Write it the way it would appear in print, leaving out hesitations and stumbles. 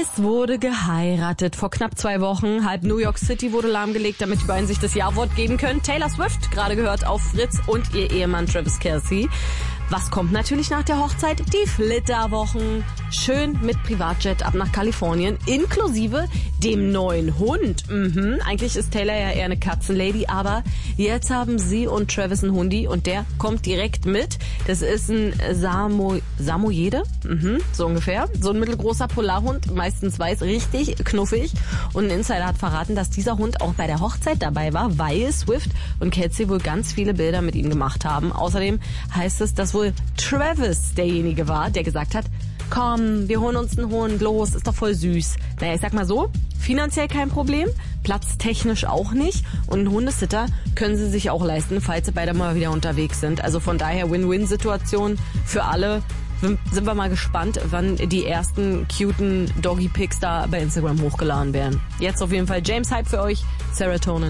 Es wurde geheiratet. Vor knapp 2 Wochen. Halb New York City wurde lahmgelegt, damit die beiden sich das Ja-Wort geben können. Taylor Swift, gerade gehört auf Fritz, und ihr Ehemann Travis Kelce. Was kommt natürlich nach der Hochzeit? Die Flitterwochen. Schön mit Privatjet ab nach Kalifornien, inklusive dem neuen Hund. Eigentlich ist Taylor ja eher eine Katzenlady, aber jetzt haben sie und Travis einen Hundi und der kommt direkt mit. Das ist ein Samoyede, so ungefähr. So ein mittelgroßer Polarhund, meistens weiß, richtig knuffig. Und ein Insider hat verraten, dass dieser Hund auch bei der Hochzeit dabei war, weil Swift und Kelce wohl ganz viele Bilder mit ihm gemacht haben. Außerdem heißt es, dass wohl Travis derjenige war, der gesagt hat, komm, wir holen uns einen Hund, los, ist doch voll süß. Naja, ich sag mal so, finanziell kein Problem, platztechnisch auch nicht und einen Hundesitter können sie sich auch leisten, falls sie beide mal wieder unterwegs sind. Also von daher Win-Win-Situation für alle. Sind wir mal gespannt, wann die ersten cuten Doggy-Pics da bei Instagram hochgeladen werden. Jetzt auf jeden Fall James Hype für euch, Serotonin.